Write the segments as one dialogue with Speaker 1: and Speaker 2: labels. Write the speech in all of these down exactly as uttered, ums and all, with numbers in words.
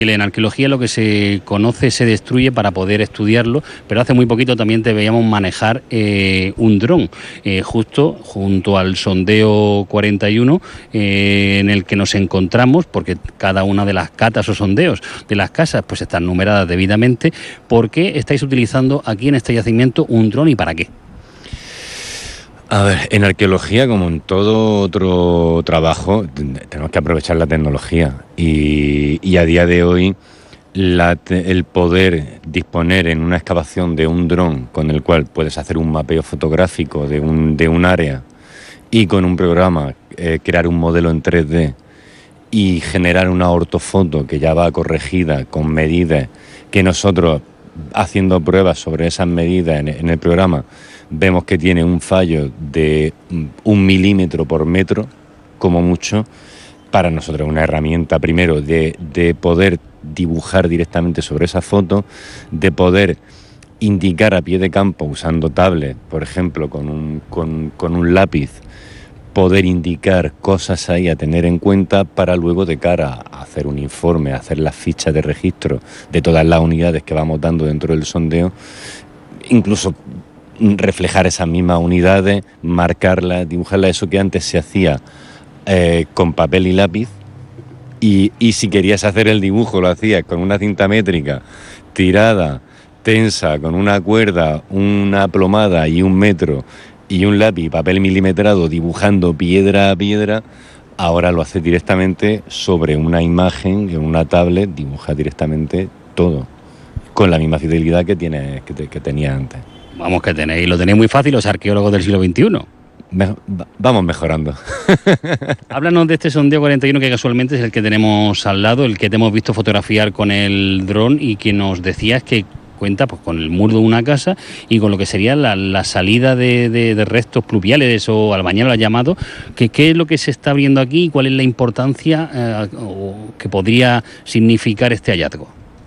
Speaker 1: En arqueología lo que se conoce se destruye para poder estudiarlo, pero hace muy poquito también te veíamos manejar eh, un dron, eh, justo junto al sondeo cuarenta y uno, eh, en el que nos encontramos, porque cada una de las catas o sondeos de las casas pues están numeradas debidamente. ¿Por qué estáis utilizando aquí en este yacimiento un dron y para qué?
Speaker 2: A ver, en arqueología, como en todo otro trabajo, tenemos que aprovechar la tecnología y, y a día de hoy la, el poder disponer en una excavación de un dron con el cual puedes hacer un mapeo fotográfico de un, de un área y con un programa eh, crear un modelo en tres D y generar una ortofoto que ya va corregida con medidas que nosotros, haciendo pruebas sobre esas medidas en, en el programa, vemos que tiene un fallo de un milímetro por metro, como mucho. Para nosotros es una herramienta, primero, de, de poder dibujar directamente sobre esa foto, de poder indicar a pie de campo usando tablet, por ejemplo, con un, con, con un lápiz, poder indicar cosas ahí a tener en cuenta para luego, de cara a hacer un informe, a hacer las fichas de registro de todas las unidades que vamos dando dentro del sondeo, incluso reflejar esas mismas unidades, marcarlas, dibujarlas, eso que antes se hacía eh, con papel y lápiz, y, y si querías hacer el dibujo lo hacías con una cinta métrica tirada, tensa, con una cuerda, una plomada y un metro y un lápiz, papel milimetrado, dibujando piedra a piedra. Ahora lo haces directamente sobre una imagen, en una tablet, dibuja directamente todo, con la misma fidelidad que, tiene, que, te, que tenía antes.
Speaker 1: Vamos, que tenéis, lo tenéis muy fácil los arqueólogos del siglo veintiuno.
Speaker 2: Me, vamos mejorando.
Speaker 1: Háblanos de este sondeo cuarenta y uno, que casualmente es el que tenemos al lado, el que te hemos visto fotografiar con el dron y que nos decías que cuenta pues con el muro de una casa y con lo que sería la, la salida de, de, de restos pluviales o albañal lo ha llamado. Que, ¿Qué es lo que se está abriendo aquí y cuál es la importancia eh, o que podría significar este hallazgo?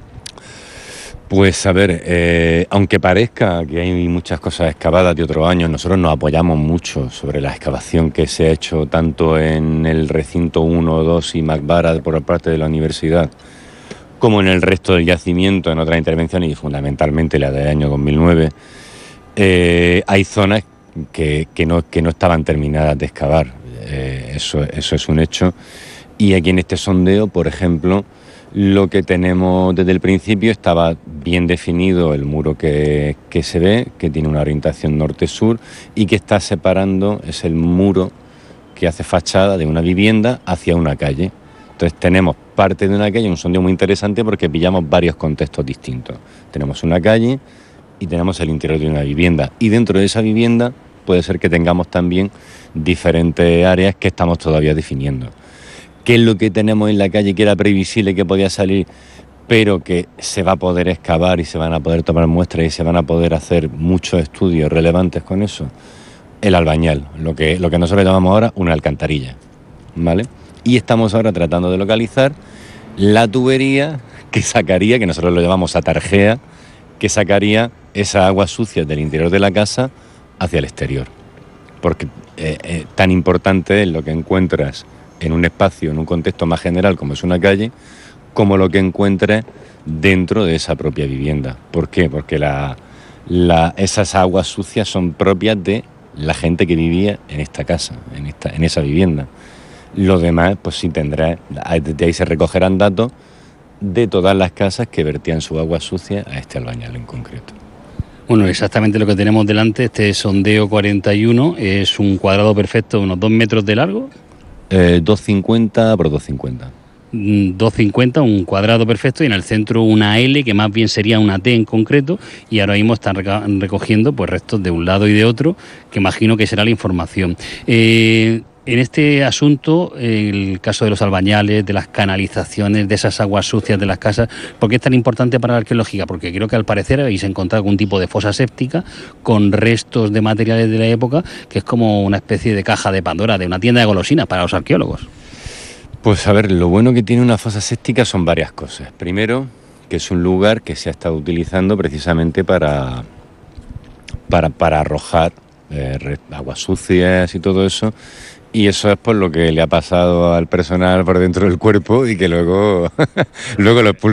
Speaker 2: Pues a ver, eh, aunque parezca que hay muchas cosas excavadas de otros años, nosotros nos apoyamos mucho sobre la excavación que se ha hecho tanto en el recinto uno, dos y Macbara por parte de la universidad, como en el resto del yacimiento, en otras intervenciones y fundamentalmente la del año dos mil nueve. Eh, hay zonas que, que, no, que no estaban terminadas de excavar, eh, eso, eso es un hecho. Y aquí en este sondeo, por ejemplo, lo que tenemos desde el principio, estaba bien definido el muro que, que se ve, que tiene una orientación norte-sur y que está separando, es el muro que hace fachada de una vivienda hacia una calle. Entonces tenemos parte de una calle, un sondeo muy interesante porque pillamos varios contextos distintos. Tenemos una calle y tenemos el interior de una vivienda, y dentro de esa vivienda puede ser que tengamos también diferentes áreas que estamos todavía definiendo. ¿Qué es lo que tenemos en la calle que era previsible que podía salir, pero que se va a poder excavar y se van a poder tomar muestras y se van a poder hacer muchos estudios relevantes con eso? El albañal, lo que, lo que nosotros llamamos ahora una alcantarilla, ¿vale? Y estamos ahora tratando de localizar la tubería que sacaría, que nosotros lo llamamos atarjea, que sacaría esa agua sucia del interior de la casa hacia el exterior. Porque eh, eh, tan importante es lo que encuentras en un espacio, en un contexto más general como es una calle, como lo que encuentres dentro de esa propia vivienda. ¿Por qué? Porque la, la, esas aguas sucias son propias de la gente que vivía en esta casa, en, esta, en esa vivienda. Lo demás, pues sí tendrá, desde ahí se recogerán datos de todas las casas que vertían su agua sucia a este albañal en concreto.
Speaker 1: Bueno, exactamente lo que tenemos delante, este sondeo cuarenta y uno, es un cuadrado perfecto de unos dos metros de largo.
Speaker 2: Eh, dos cincuenta por dos cincuenta.
Speaker 1: dos cincuenta, un cuadrado perfecto, y en el centro una L, que más bien sería una T en concreto, y ahora mismo están recogiendo pues restos de un lado y de otro, que imagino que será la información. Eh, en este asunto, el caso de los albañales, de las canalizaciones, de esas aguas sucias de las casas, ¿por qué es tan importante para la arqueología? Porque creo que al parecer habéis encontrado algún tipo de fosa séptica con restos de materiales de la época, que es como una especie de caja de Pandora, de una tienda de golosinas para los arqueólogos.
Speaker 2: Pues a ver, lo bueno que tiene una fosa séptica son varias cosas. Primero, que es un lugar que se ha estado utilizando precisamente para, para, para arrojar eh, aguas sucias y todo eso, Y eso es por lo que le ha pasado al personal por dentro del cuerpo y que luego, luego lo expulsan.